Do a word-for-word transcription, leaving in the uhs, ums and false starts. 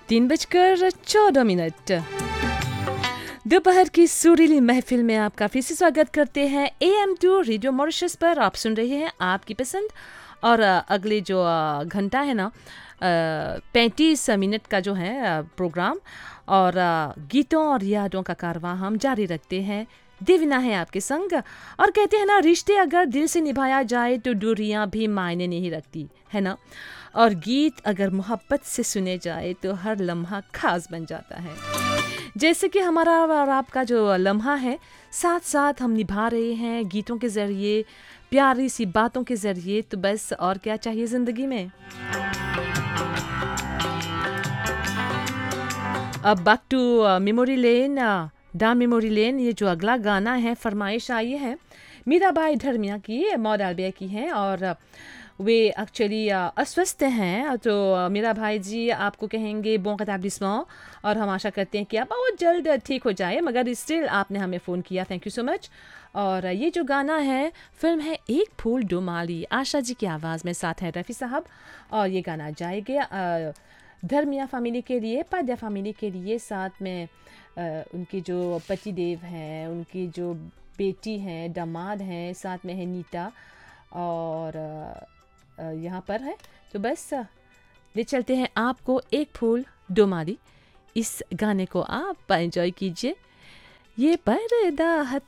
तीन बजकर चौदह मिनट दोपहर की सुरीली महफिल में आपका फिर से स्वागत करते हैं। A M to radio Mauritius पर आप सुन रहे हैं आपकी पसंद। और अ, अगले जो अ, घंटा है ना पैंतीस मिनट का जो है अ, प्रोग्राम और अ, गीतों और यादों का कारवां हम जारी रखते हैं। देवना है आपके संग और कहते हैं ना, रिश्ते अगर दिल से निभाया जाए तो दूरियां भी मायने नहीं रखती है ना। और गीत अगर मोहब्बत से सुने जाए तो हर लम्हा खास बन जाता है। जैसे कि हमारा और आपका जो लम्हा है, साथ साथ हम निभा रहे हैं गीतों के ज़रिए, प्यारी सी बातों के ज़रिए। तो बस और क्या चाहिए ज़िंदगी में। अब बैक टू मेमोरी लेन, दा मेमोरी लेन। ये जो अगला गाना है, फरमाइश आई है मीराबाई धर्मिया की, मॉडल की है और अ, वे एक्चुअली अस्वस्थ हैं। तो अ, मीरा भाई जी आपको कहेंगे बों rétablissement और हम आशा करते हैं कि आप बहुत जल्द ठीक हो जाए, मगर स्टिल आपने हमें फ़ोन किया, थैंक यू सो मच। और ये जो गाना है, फिल्म है एक फूल दो माली, आशा जी की आवाज़ में, साथ है रफ़ी साहब। और ये गाना जाएगा अ, धर्मिया फैमिली के लिए, पाद्या फैमिली के लिए, साथ में अ, उनके जो पति देव हैं, उनकी जो बेटी हैं, दामाद हैं, साथ में है नीता और अ, अ, यहाँ पर है। तो बस अ, ले चलते हैं आपको एक फूल दो माली। इस गाने को आप एंजॉय कीजिए। ये पर्दा